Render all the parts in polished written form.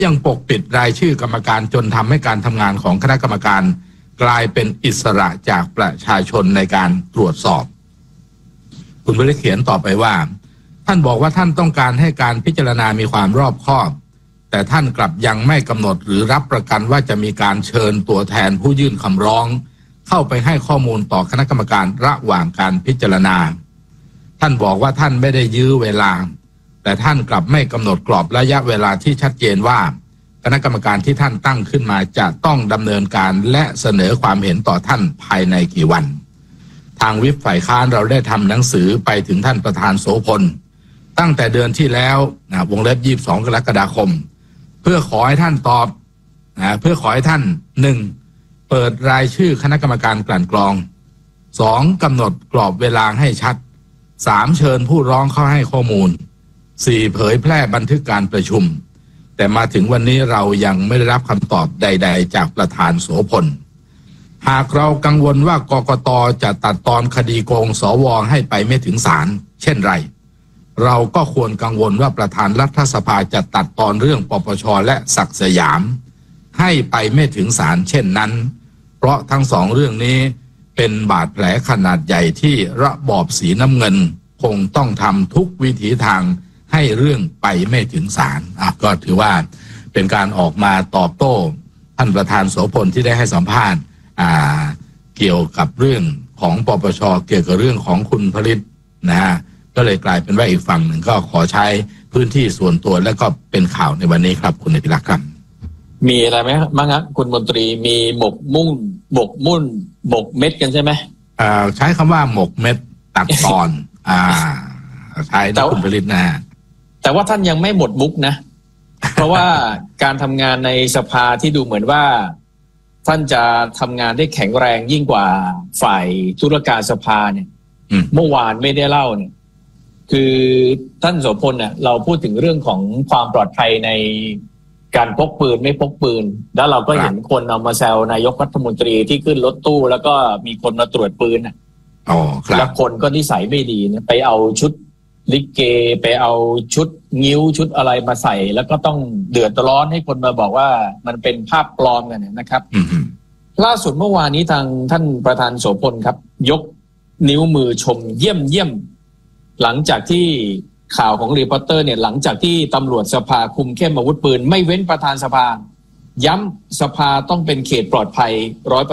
ยังปกปิดรายชื่อกรรมการจนทำให้การทำงานของคณะกรรมการกลายเป็นอิสระจากประชาชนในการตรวจสอบคุณวริศเขียนต่อไปว่าท่านบอกว่าท่านต้องการให้การพิจารณามีความรอบคอบแต่ท่านกลับยังไม่กำหนดหรือรับประกันว่าจะมีการเชิญตัวแทนผู้ยื่นคำร้องเข้าไปให้ข้อมูลต่อคณะกรรมการระหว่างการพิจารณาท่านบอกว่าท่านไม่ได้ยื้อเวลาแต่ท่านกลับไม่กำหนดกรอบระยะเวลาที่ชัดเจนว่าคณะกรรมการที่ท่านตั้งขึ้นมาจะต้องดำเนินการและเสนอความเห็นต่อท่านภายในกี่วันทางวิปฝ่ายค้านเราได้ทำหนังสือไปถึงท่านประธานโสพลตั้งแต่เดือนที่แล้ววงเล็บ22 กรกฎาคมเพื่อขอให้ท่านตอบเพื่อขอให้ท่าน 1. เปิดรายชื่อคณะกรรมการกลั่นกรอง 2. กำหนดกรอบเวลาให้ชัด 3. เชิญผู้ร้องเข้าให้ข้อมูล 4. เผยแพร่บันทึกการประชุมแต่มาถึงวันนี้เรายังไม่ได้รับคำตอบใดๆจากประธานโสพลหากเรากังวลว่ากกต.จะตัดตอนคดีโกงสว.ให้ไปไม่ถึงศาลเช่นไรเราก็ควรกังวลว่าประธานรัฐสภาจะตัดตอนเรื่องปปช.และศักดิ์สยามให้ไปไม่ถึงศาลเช่นนั้นเพราะทั้งสองเรื่องนี้เป็นบาดแผลขนาดใหญ่ที่ระบอบสีน้ำเงินคงต้องทำทุกวิถีทางให้เรื่องไปไม่ถึงศาลก็ถือว่าเป็นการออกมาตอบโต้ท่านประธานโสพลที่ได้ให้สัมภาษณ์เกี่ยวกับเรื่องของปปช.เกี่ยวกับเรื่องของคุณผลิตนะฮะก็เลยกลายเป็นว่าอีกฝั่งหนึ่งก็ขอใช้พื้นที่ส่วนตัวและก็เป็นข่าวในวันนี้ครับคุณอภิรักษ์ครับมีอะไรไหมบ้างครับคุณมนตรีมีหมกมุ่นหมกเม็ดกันใช่ไหมใช้คำว่าหมกเม็ดตัดตอนใช้คุณผลิตนะแต่ว่าท่านยังไม่หมดมุกนะเพราะว่าการทำงานในสภาที่ดูเหมือนว่าท่านจะทำงานได้แข็งแรงยิ่งกว่าฝ่ายธุรการสภาเนี่ยเมื่อวานไม่ได้เล่าเนี่ยคือท่านโสพลเนี่ยเราพูดถึงเรื่องของความปลอดภัยในการพกปืนไม่พกปืนแล้วเราก็เห็นคนเอามาแซวนายกรัฐมนตรีที่ขึ้นรถตู้แล้วก็มีคนมาตรวจปืนแล้วคนก็นิสัยไม่ดีนะไปเอาชุดลิเกไปเอาชุดงิ้วชุดอะไรมาใส่แล้วก็ต้องเดือดร้อนให้คนมาบอกว่ามันเป็นภาพปลอมกันนะครับล่าสุดเมื่อวานนี้ทางท่านประธานโสพลครับยกนิ้วมือชมเยี่ยมหลังจากที่ข่าวของรีพอร์เตอร์เนี่ยหลังจากที่ตำรวจสภาคุมเข้มอาวุธปืนไม่เว้นประธานสภาย้ำสภาต้องเป็นเขตปลอดภัย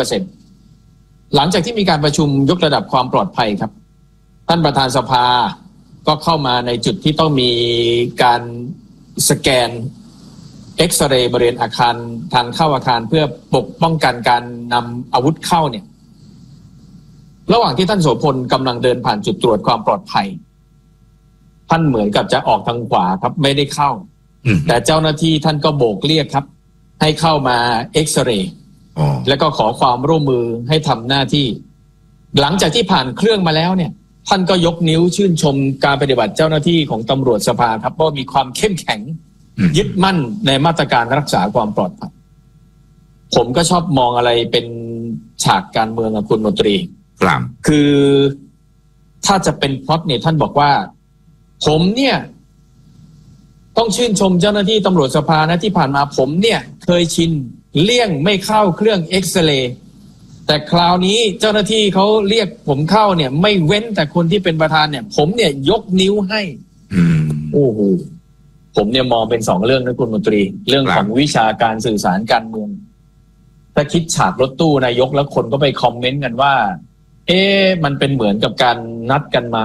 100% หลังจากที่มีการประชุมยกระดับความปลอดภัยครับท่านประธานสภาก็เข้ามาในจุดที่ต้องมีการสแกนเอ็กซเรย์บริเวณอาคารทางเข้าอาคารเพื่อปกป้องกันการนำอาวุธเข้าเนี่ยระหว่างที่ท่านโสพลกำลังเดินผ่านจุดตรวจความปลอดภัยท่านเหมือนกับจะออกทางขวาครับไม่ได้เข้าแต่เจ้าหน้าที่ท่านก็โบกเรียกครับให้เข้ามาเอ็กซเรย์แล้วก็ขอความร่วมมือให้ทำหน้าที่หลังจากที่ผ่านเครื่องมาแล้วเนี่ยท่านก็ยกนิ้วชื่นชมการปฏิบัติเจ้าหน้าที่ของตำรวจสภาครับว่ามีความเข้มแข็งยึดมั่นในมาตรการรักษาความปลอดภัยผมก็ชอบมองอะไรเป็นฉากการเมืองกับคุณมนตรีคือถ้าจะเป็นพล็อตเนี่ยท่านบอกว่าผมเนี่ยต้องชื่นชมเจ้าหน้าที่ตำรวจสภานะที่ผ่านมาผมเนี่ยเคยชินเลี่ยงไม่เข้าเครื่องเอ็กซเรย์แต่คราวนี้เจ้าหน้าที่เขาเรียกผมเข้าเนี่ยไม่เว้นแต่คนที่เป็นประธานเนี่ยผมเนี่ยยกนิ้วให้โอ้โหผมเนี่ยมองเป็น2เรื่องนะคุณมนตรีเรื่องของวิชาการสื่อสารการเมืองถ้าคิดฉากรถตู้นายกแล้วคนก็ไปคอมเมนต์กันว่ามันเป็นเหมือนกับการนัดกันมา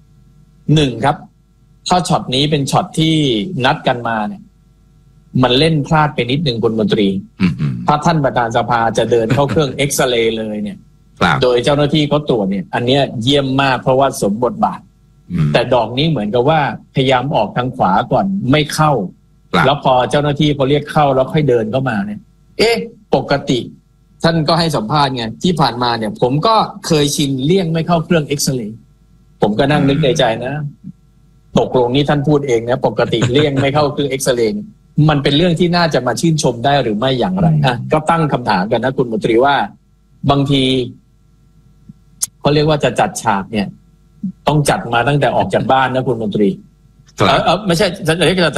1ครับถ้าช็อตนี้เป็นช็อตที่นัดกันมาเนี่ยมันเล่นพลาดไปนิดนึงคุณมนตรีถ้าท่านประธานสภาจะเดินเข้าเครื่องเอ็กซเรย์เลยเนี่ยโดยเจ้าหน้าที่เขาตรวจเนี่ยอันเนี้ยเยี่ยมมากเพราะว่าสมบทบาทแต่ดอกนี้เหมือนกับว่าพยายามออกทางขวาก่อนไม่เข้าแล้วพอเจ้าหน้าที่เขาเรียกเข้าแล้วค่อยเดินเข้ามาเนี่ยปกติท่านก็ให้สัมภาษณ์ไงที่ผ่านมาเนี่ยผมก็เคยชินเลี่ยงไม่เข้าเครื่องเอ็กซเรย์ผมก็นั่งนึกในใจนะตกลงนี้ท่านพูดเองนะปกติเลี่ยงไม่เข้าเครื่องเอ็กซเรย์มันเป็นเรื่องที่น่าจะมาชื่นชมได้หรือไม่อย่างไรก็ตั้งคำถามกันนะคุณมนตรีว่าบางทีเขาเรียกว่าจะจัดฉากเนี่ยต้องจัดมาตั้งแต่ออกจากบ้านนะคุณมนตรีไม่ใช่จะเรียกจะจัด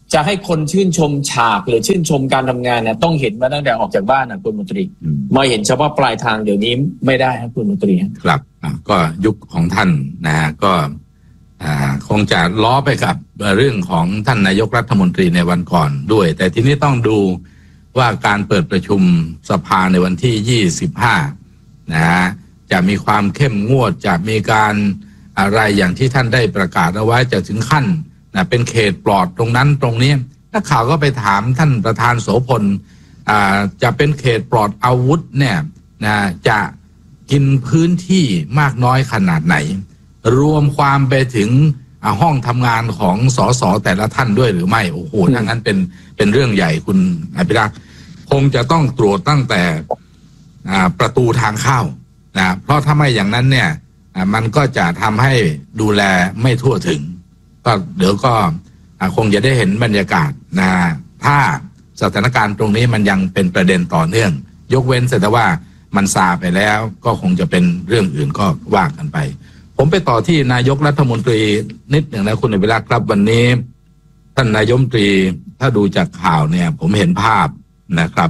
จะให้คนชื่นชมฉากหรือชื่นชมการทำงานเนี่ยต้องเห็นมาตั้งแต่ออกจากบ้านนะคุณมนตรีมาเห็นเฉพาะปลายทางเดี๋ยวนี้ไม่ได้ครับคุณมนตรีครับก็ยุคของท่านนะก็คงจะล้อไปกับเรื่องของท่านนายกรัฐมนตรีในวันก่อนด้วย แต่ทีนี้ต้องดูว่าการเปิดประชุมสภาในวันที่25นะฮะจะมีความเข้มงวดจะมีการอะไรอย่างที่ท่านได้ประกาศเอาไว้จะถึงขั้นนะเป็นเขตปลอดตรงนั้นตรงนี้นักข่าวก็ไปถามท่านประธานโสพลจะเป็นเขตปลอดอาวุธเนี่ยนะจะกินพื้นที่มากน้อยขนาดไหนรวมความไปถึงห้องทำงานของสสแต่ละท่านด้วยหรือไม่โอ้โหถ้างั้นเป็นเรื่องใหญ่คุณอภิรักษ์คงจะต้องตรวจตั้งแต่ประตูทางเข้านะเพราะถ้าไม่อย่างนั้นเนี่ยมันก็จะทำให้ดูแลไม่ทั่วถึงก็เดี๋ยวก็คงจะได้เห็นบรรยากาศนะถ้าสถานการณ์ตรงนี้มันยังเป็นประเด็นต่อเนื่องยกเว้นแต่ว่ามันซาไปแล้วก็คงจะเป็นเรื่องอื่นก็ว่ากันไปผมไปต่อที่นายกรัฐมนตรีนิดหนึ่งนะคุณอภิรักษ์ครับวันนี้ท่านนายกรัฐมนตรีถ้าดูจากข่าวเนี่ยผมเห็นภาพนะครับ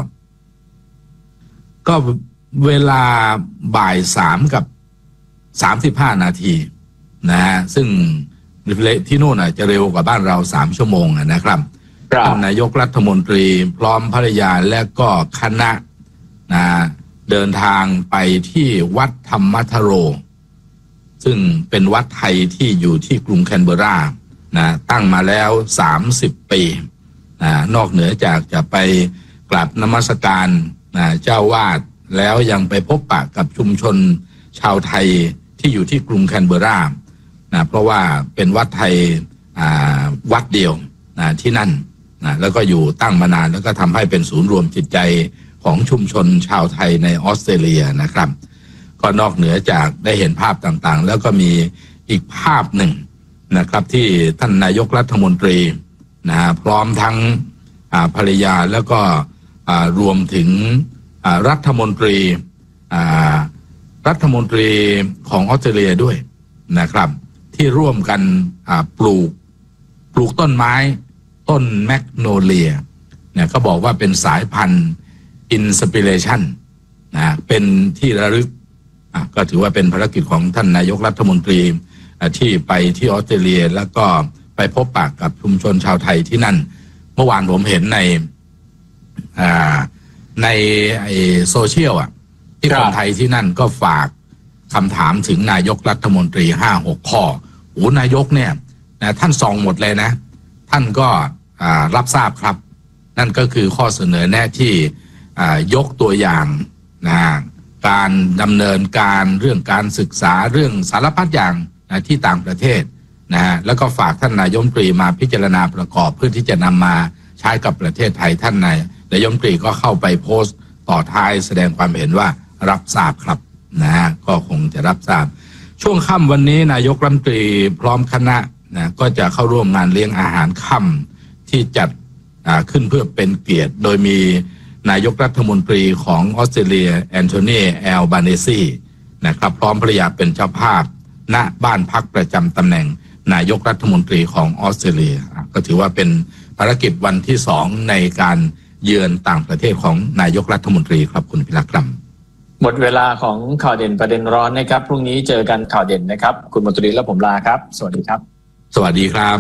ก็เวลาบ่าย3 กับ 35 นาทีนะฮะซึ่งที่โน่นจะเร็วกว่าบ้านเรา3 ชั่วโมงนะครับท่านนายกรัฐมนตรีพร้อมภรรยาและก็คณะนะเดินทางไปที่วัดธรรมทโรซึ่งเป็นวัดไทยที่อยู่ที่กรุงแคนเบอรานะตั้งมาแล้ว30 ปีนอกเหนือจากจะไปกราบนมัสการเจ้าวาดแล้วยังไปพบปะกับชุมชนชาวไทยที่อยู่ที่กรุงแคนเบอรานะเพราะว่าเป็นวัดไทยวัดเดียวที่นั่นนะแล้วก็อยู่ตั้งมานานแล้วก็ทำให้เป็นศูนย์รวมจิตใจของชุมชนชาวไทยในออสเตรเลียนะครับก็นอกเหนือจากได้เห็นภาพต่างๆแล้วก็มีอีกภาพหนึ่งนะครับที่ท่านนายกรัฐมนตรีนะพร้อมทั้งภรรยาแล้วก็รวมถึงรัฐมนตรีของออสเตรเลียด้วยนะครับที่ร่วมกันปลูกต้นไม้ต้นแมกโนเลียเนี่ยเขาบอกว่าเป็นสายพันธุ์อินสปิเรชันนะเป็นที่ระลึกก็ถือว่าเป็นภารกิจของท่านนายกรัฐมนตรีที่ไปที่ออสเตรเลียแล้วก็ไปพบปะกับชุมชนชาวไทยที่นั่นเมื่อวานผมเห็นในโซเชียลที่คนไทยที่นั่นก็ฝากคำถามถึงนายกรัฐมนตรี 5-6 ข้อนายกเนี่ยท่านส่องหมดเลยนะท่านก็รับทราบครับนั่นก็คือข้อเสนอแนะที่ยกตัวอย่างการดำเนินการเรื่องการศึกษาเรื่องสารพัดอย่างที่ต่างประเทศแล้วก็ฝากท่านนายกรัฐมนตรีมาพิจารณาประกอบเพื่อที่จะนำมาใช้กับประเทศไทยท่านนายกรัฐมนตรีก็เข้าไปโพสต์ต่อท้ายแสดงความเห็นว่ารับทราบครับก็คงจะรับทราบช่วงค่ำวันนี้นายกรัฐมนตรีพร้อมคณะก็จะเข้าร่วมงานเลี้ยงอาหารค่ำที่จัดขึ้นเพื่อเป็นเกียรติโดยมีนายกรัฐมนตรีของออสเตรเลียแอนโทนีแอลบาเนซีนะครับพร้อมภรรยาเป็นเจ้าภาพณบ้านพักประจำตำแหน่งนายกรัฐมนตรีของออสเตรเลียก็ถือว่าเป็นภารกิจวันที่2ในการเยือนต่างประเทศของนายกรัฐมนตรีครับคุณพิรักษ์ครับหมดเวลาของข่าวเด่นประเด็นร้อนนะครับพรุ่งนี้เจอกันข่าวเด่นนะครับคุณมนตรีและผมลาครับสวัสดีครับสวัสดีครับ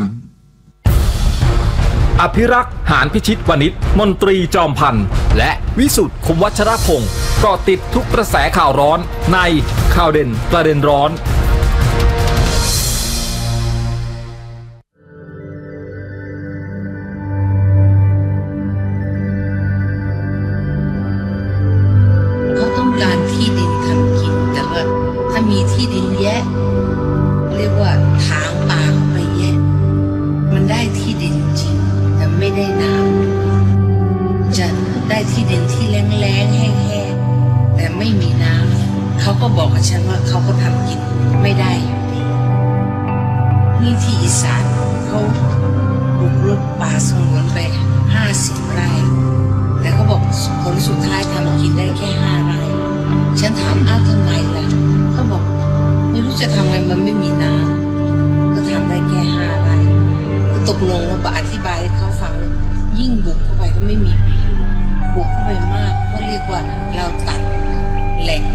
อภิรักษ์หานพิชิตวณิชมนตรีจอมพันธ์และวิสุทธิ์คุมวัชรพงศ์เกาะติดทุกกระแสข่าวร้อนในข่าวเด่นประเด็นร้อนเขาต้องการที่ดินทำกินแต่ว่าถ้ามีที่ดินแยะเรียกว่าถางป่าเข้าไปแยะมันได้ที่ดินจริงแต่ไม่ได้น้ำจะได้ที่ดินที่แล้งๆแห้งๆแต่ไม่มีน้ำเขาก็บอกกับฉันว่าเขาก็ทำกินไม่ได้อยู่ดีนี่ที่อีสานเขาบุกรุกป่าสงวนไป50 ไร่แต่เขาบอกผลสุดท้ายทำกินได้แค่5 ไร่ฉันถามอ้าวทำไมล่ะเขาบอกไม่รู้จะทำไงมันไม่มีน้ำก็ทำได้แค่5 ไร่ก็ตกลงแล้วก็อธิบายไม่มีประโยชน์ปลูกเข้าไปมากก็เรียกว่าเราตัดแหล่ง